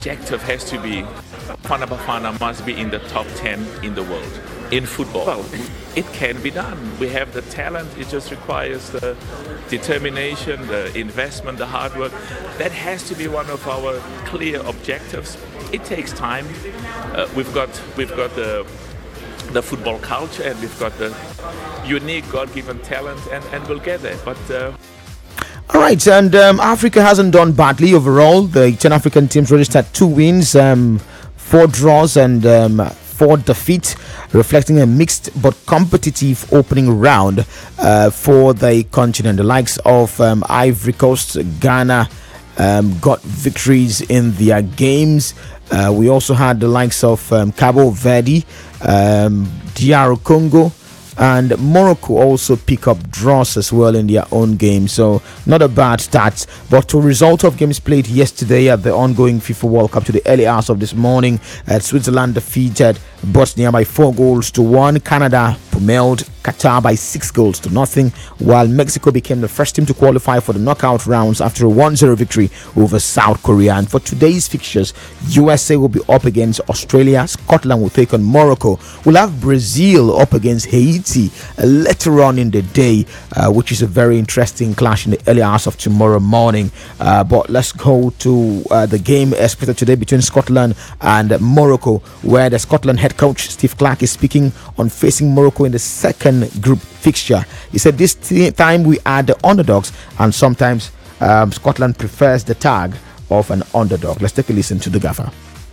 objective has to be Bafana Bafana must be in the top 10 in the world in football. Well, it can be done. We have the talent. It just requires the determination, the investment, the hard work. That has to be one of our clear objectives. It takes time. We've got the football culture, and we've got the unique God-given talent, and we'll get there. But all right, and Africa hasn't done badly overall. The 10 African teams registered 2 wins, 4 draws, and 4 defeats, reflecting a mixed but competitive opening round for the continent. The likes of Ivory Coast, Ghana got victories in their games. We also had the likes of Cabo Verde, DR Congo, and Morocco also pick up draws as well in their own game. So not a bad start. But to result of games played yesterday at the ongoing FIFA World Cup to the early hours of this morning, Switzerland defeated Bosnia by 4-1. Canada pummeled Qatar by 6-0, while Mexico became the first team to qualify for the knockout rounds after a 1-0 victory over South Korea. And for today's fixtures, USA will be up against Australia, Scotland will take on Morocco, we'll have Brazil up against Haiti later on in the day, which is a very interesting clash in the early hours of tomorrow morning. But let's go to the game expected today between Scotland and Morocco, where the Scotland head coach Steve Clarke is speaking on facing Morocco in the second group fixture. He said this time we are the underdogs, and sometimes Scotland prefers the tag of an underdog. Let's take a listen to the gaffer.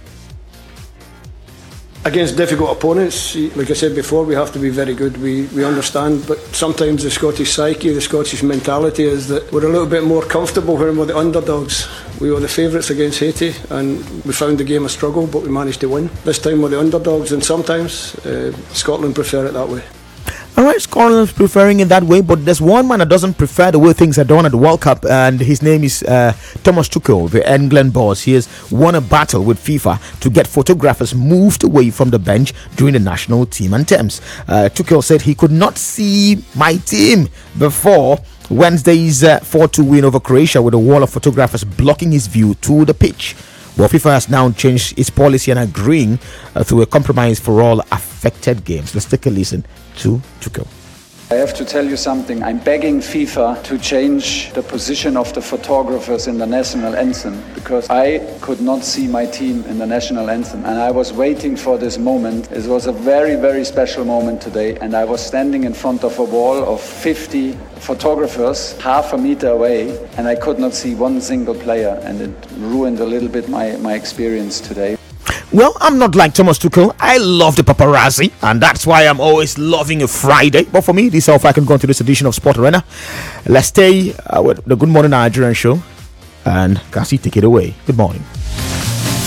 Against difficult opponents, like I said before, we have to be very good. We understand, but sometimes the Scottish psyche, the Scottish mentality is that we're a little bit more comfortable when we're the underdogs. We were the favourites against Haiti, and we found the game a struggle, but we managed to win. This time we're the underdogs, and sometimes Scotland prefer it that way. All right, Scotland's preferring it that way, but there's one man that doesn't prefer the way things are done at the World Cup, and his name is Thomas Tuchel, the England boss. He has won a battle with FIFA to get photographers moved away from the bench during the national team anthems. Tuchel said he could not see my team before Wednesday's 4-2 win over Croatia, with a wall of photographers blocking his view to the pitch. Well, FIFA has now changed its policy and agreeing through a compromise for all affected games. Let's take a listen to Tuchel. I have to tell you something. I'm begging FIFA to change the position of the photographers in the national anthem, because I could not see my team in the national anthem, and I was waiting for this moment. It was a very, very special moment today, and I was standing in front of a wall of 50 photographers half a meter away, and I could not see one single player, and it ruined a little bit my experience today. Well, I'm not like Thomas Tuchel. I love the paparazzi, and that's why I'm always loving a Friday. But for me, this is how I can go into this edition of Sport Arena. Let's stay with the Good Morning Nigerian show, and Kasi, take it away. Good morning.